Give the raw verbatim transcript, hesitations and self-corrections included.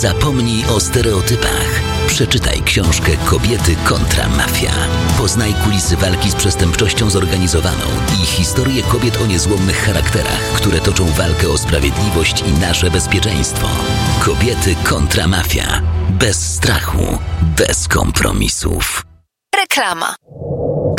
Zapomnij o stereotypach. Przeczytaj książkę Kobiety kontra mafia. Poznaj kulisy walki z przestępczością zorganizowaną i historię kobiet o niezłomnych charakterach, które toczą walkę o sprawiedliwość i nasze bezpieczeństwo. Kobiety kontra mafia. Bez strachu, bez kompromisów. Reklama.